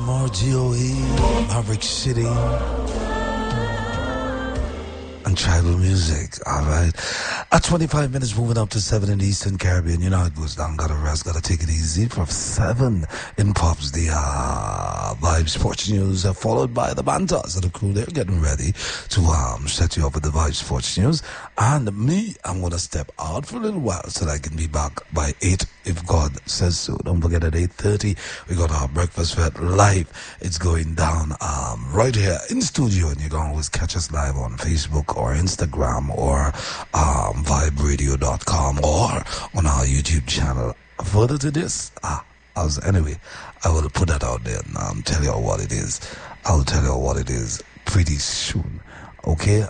MRGOE, Maverick City, and tribal music. All right. At 25 minutes, moving up to 7 in the Eastern Caribbean. You know how it goes down. Gotta rest, gotta take it easy. From 7 in Pops, the Vibe Sports News, followed by the Bantas of the crew. They're getting ready to set you up with the Vibe Sports News. And me, I'm gonna step out for a little while so that I can be back by 8 if God says so. Don't forget at 8:30 we got our breakfast fed live. It's going down right here in studio, and you can always catch us live on Facebook or Instagram or viberadio.com or on our YouTube channel. Further to this, anyway, I will put that out there and tell you what it is. I'll tell you what it is pretty soon. Okay?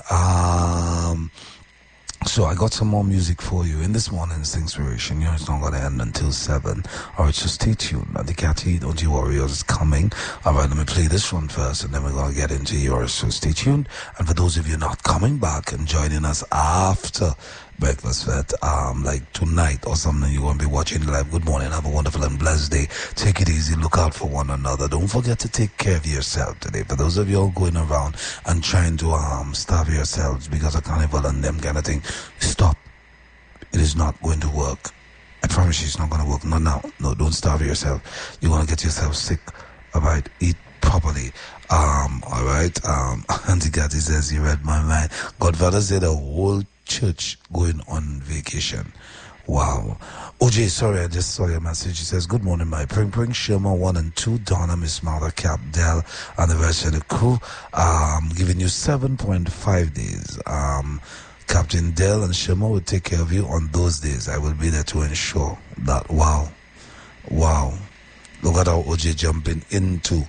So I got some more music for you in this morning's inspiration. You know, it's not going to end until 7. All right, so stay tuned. The Catty, Don't You Warriors is coming. All right, let me play this one first, and then we're going to get into yours. So stay tuned. And for those of you not coming back and joining us after breakfast fete, like tonight or something, you're going to be watching live. Good morning. Have a wonderful and blessed day. Take it easy. Look out for one another. Don't forget to take care of yourself today. For those of you all going around and trying to starve yourselves because of carnival and them kind of thing, stop. It is not going to work. I promise you it's not going to work. No, don't starve yourself. You're going to get yourself sick. All right, eat properly. All right. Auntie Cathy says you read my mind. Godfather said the whole church going on vacation. Wow. OJ, sorry, I just saw your message. He says, good morning, my Pring Pring, Sherma 1 and 2, Donna, Miss Mother, Cap, Dell, and the rest of the crew. Giving you 7.5 days. Captain Dell and Sherma will take care of you on those days. I will be there to ensure that. Wow. Look at how OJ jumping into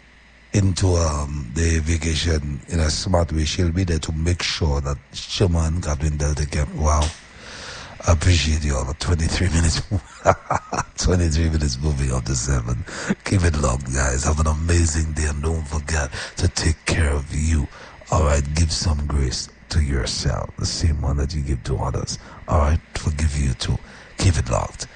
the vacation in a smart way. She'll be there to make sure that Sherma and Captain Dell take care. Wow. I appreciate you all. 23 minutes 23 minutes moving up to 7. Keep it locked, guys. Have an amazing day, and don't forget to take care of you. Alright, give some grace to yourself, the same one that you give to others. Alright, forgive you too. Keep it locked.